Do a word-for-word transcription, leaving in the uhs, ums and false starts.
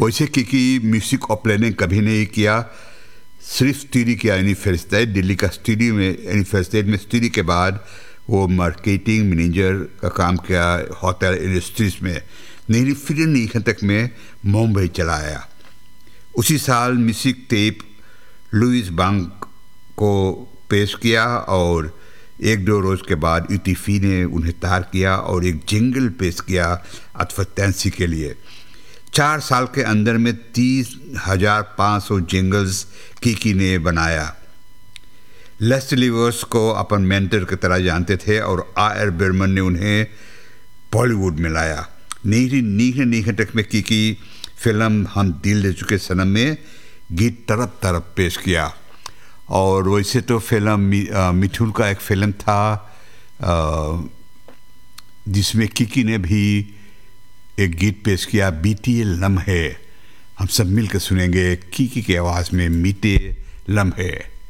वैसे Kiki music और planning कभी नहीं किया, सिर्फ स्टूडियो किया यूनिवर्सिटी दिल्ली का स्टूडियो में। यूनिवर्सिटी में स्टूडियो के बाद वो मार्केटिंग मैनेजर का काम किया होटल इंडस्ट्रीज में। नहीं फिर नहीं तक में मुंबई चला आया। उसी साल म्यूजिक टेप लुइस बैंक को पेश किया और एक दो रोज़ के बाद यूटीफी ने उन्हें तार किया और एक जिंगल पेश किया एडवर्टाइजिंग के लिए। चार साल के अंदर में तीस हजार पाँच सौ जिंगल्स किकी ने बनाया। लेस्ली वर्स को अपन मेंटर की तरह जानते थे और आर आर बर्मन ने उन्हें बॉलीवुड में लाया। नीरे नीहे नीहे तक में किकी फिल्म हम दिल दे चुके सनम में गीत तरफ तरफ पेश किया। और वैसे तो फिल्म मिठुन का एक फिल्म था जिसमें किकी ने भी एक गीत पेश किया, बीते लम्हे। हम सब मिलकर सुनेंगे किकी की आवाज़ में बीते लम्हे।